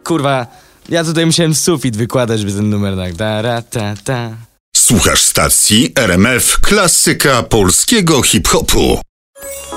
kurwa, ja tutaj musiałem sufit wykładać, żeby ten numer tak ta. Słuchasz stacji RMF Klasyka Polskiego Hip-Hopu.